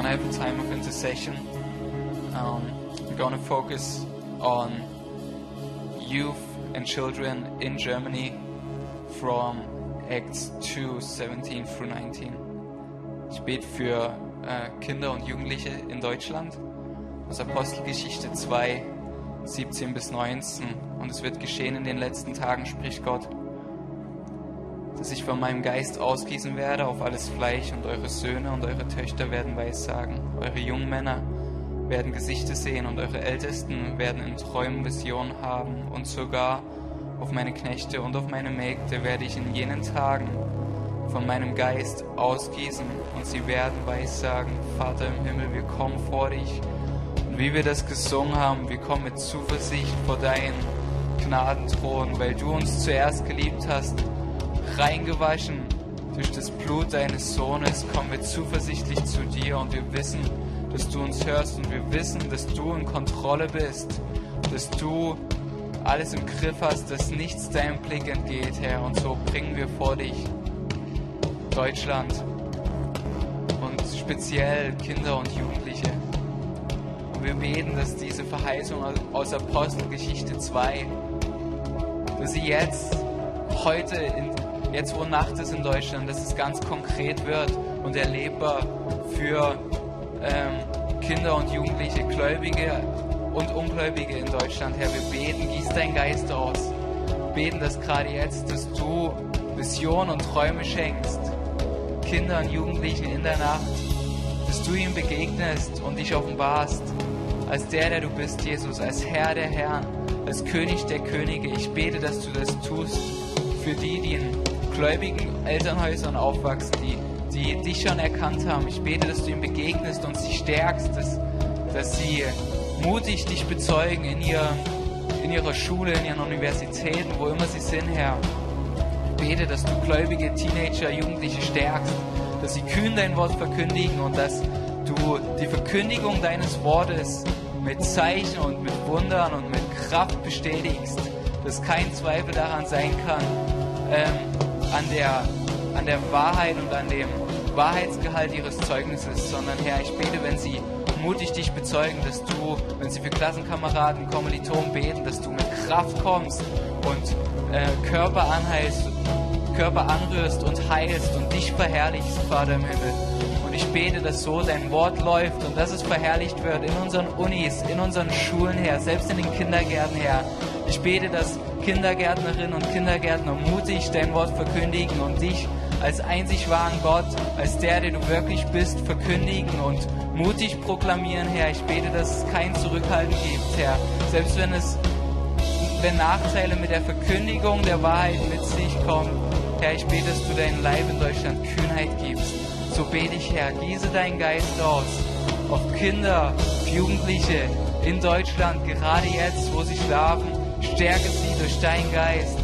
have a time of intercession. We're going to focus on youth and children in Germany from Acts 2, 17 through 19. Ich bete für Kinder und Jugendliche in Deutschland aus Apostelgeschichte 2, 17 bis 19. Und es wird geschehen in den letzten Tagen, spricht Gott, dass ich von meinem Geist ausgießen werde auf alles Fleisch, und eure Söhne und eure Töchter werden Weissagen. Eure jungen Männer werden Gesichter sehen und eure Ältesten werden in Träumen Visionen haben. Und sogar auf meine Knechte und auf meine Mägde werde ich in jenen Tagen von meinem Geist ausgießen und sie werden Weissagen. Vater im Himmel, wir kommen vor dich. Und wie wir das gesungen haben, wir kommen mit Zuversicht vor deinen Gnadenthron, weil du uns zuerst geliebt hast, reingewaschen durch das Blut deines Sohnes, kommen wir zuversichtlich zu dir und wir wissen, dass du uns hörst und wir wissen, dass du in Kontrolle bist, dass du alles im Griff hast, dass nichts deinem Blick entgeht, Herr. Und so bringen wir vor dich Deutschland und speziell Kinder und Jugendliche. Und wir beten, dass diese Verheißung aus Apostelgeschichte 2, dass sie jetzt, heute, jetzt wo Nacht ist in Deutschland, dass es ganz konkret wird und erlebbar für Kinder und Jugendliche, Gläubige und Ungläubige in Deutschland. Herr, wir beten, gieß deinen Geist aus. Wir beten, dass gerade jetzt, dass du Visionen und Träume schenkst, Kinder und Jugendlichen in der Nacht, dass du ihnen begegnest und dich offenbarst als der du bist, Jesus, als Herr der Herren, als König der Könige. Ich bete, dass du das tust für die in gläubigen Elternhäusern aufwachsen, die dich schon erkannt haben. Ich bete, dass du ihnen begegnest und sie stärkst, dass sie mutig dich bezeugen in ihrer Schule, in ihren Universitäten, wo immer sie sind, Herr. Ich bete, dass du gläubige Teenager, Jugendliche stärkst, dass sie kühn dein Wort verkündigen und dass du die Verkündigung deines Wortes mit Zeichen und mit Wundern und mit Kraft bestätigst, dass kein Zweifel daran sein kann, an der Wahrheit und an dem Wahrheitsgehalt ihres Zeugnisses, sondern Herr, ich bete, wenn sie mutig dich bezeugen, dass du, wenn sie für Klassenkameraden, Kommilitonen beten, dass du mit Kraft kommst und Körper anrührst und heilst und dich verherrlichst, Vater im Himmel. Und ich bete, dass so dein Wort läuft und dass es verherrlicht wird in unseren Unis, in unseren Schulen, Herr, selbst in den Kindergärten, Herr. Ich bete, dass Kindergärtnerinnen und Kindergärtner mutig dein Wort verkündigen und dich als einzig wahren Gott, als der du wirklich bist, verkündigen und mutig proklamieren, Herr. Ich bete, dass es kein Zurückhalten gibt, Herr. Selbst wenn Nachteile mit der Verkündigung der Wahrheit mit sich kommen, Herr, ich bete, dass du deinen Leib in Deutschland Kühnheit gibst. So bete ich, Herr, gieße deinen Geist aus auf Kinder, auf Jugendliche in Deutschland, gerade jetzt, wo sie schlafen. Stärke sie durch deinen Geist.